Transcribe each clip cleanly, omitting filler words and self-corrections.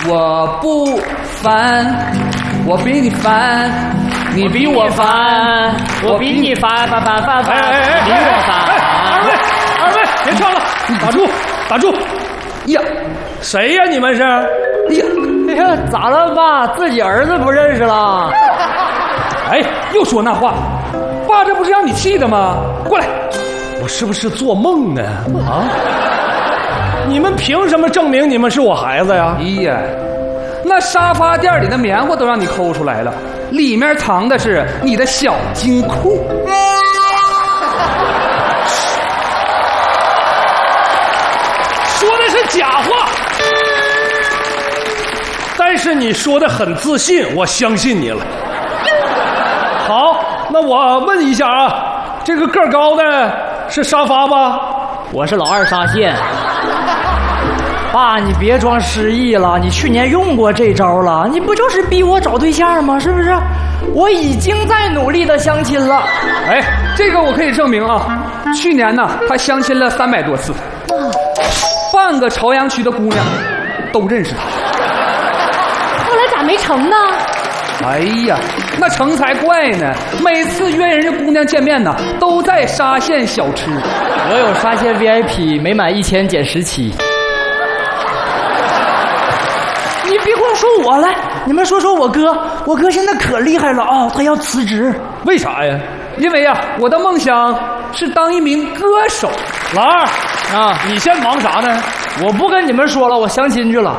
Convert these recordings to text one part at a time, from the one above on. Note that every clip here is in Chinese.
我不烦，我比你烦，你比我烦，我比你烦，你比我烦。 别唱了，打住！ 呀， 谁呀？你们是？ 哎呀，咋了爸？自己儿子不认识了？ 哎，又说那话，爸这不是让你气的吗？过来，我是不是做梦呢？啊？你们凭什么证明你们是我孩子呀？ 哎呀，那沙发垫里的棉花都让你抠出来了，里面藏的是你的小金库。 说的是假话，但是你说的很自信，我相信你了。好，那我问一下啊，这个个高的是沙发吧？ 我是老二沙县。爸，你别装失忆了，你去年用过这招了，你不就是逼我找对象吗？是不是？我已经在努力的相亲了。 哎，这个我可以证明啊，去年呢，他相亲了300多次，半个朝阳区的姑娘都认识他。 后来咋没成呢？ 哎呀，那成才怪呢！每次约人家姑娘见面呢，都在沙县小吃。 我有沙县 VIP， 每满1000减17。你别光说我来，你们说说我哥，我哥现在可厉害了啊，他要辞职。 为啥呀？ 因为呀，我的梦想是当一名歌手。 老二啊，你现在忙啥呢？ 我不跟你们说了，我相亲去了。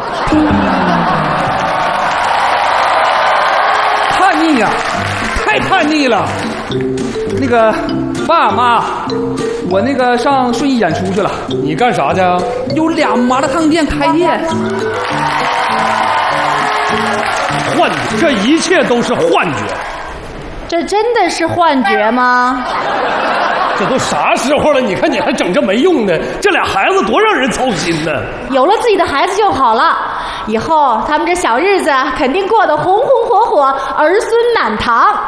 叛逆呀，太叛逆了。那个爸妈，我那个上顺义演出去了。 你干啥去啊？ 有2麻辣烫店开业。 幻觉，这一切都是幻觉。 这真的是幻觉吗？ 这都啥时候了？你看你还整这没用的，这俩孩子多让人操心呢。 有了自己的孩子就好了，以后他们这小日子肯定过得红红火火，儿孙满堂。